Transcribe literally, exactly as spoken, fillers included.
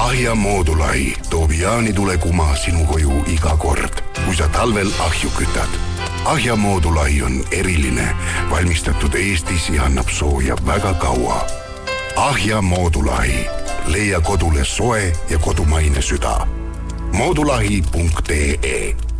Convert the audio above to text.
Ahja Moodulahi toob jaanitulekuma sinu koju iga kord, kui sa talvel ahju kütad. Ahja Moodulahi on eriline, valmistatud Eestis ja annab sooja väga kaua. Ahja Moodulahi. Leia kodule soe ja kodumaine süda. moodulahi punkt ee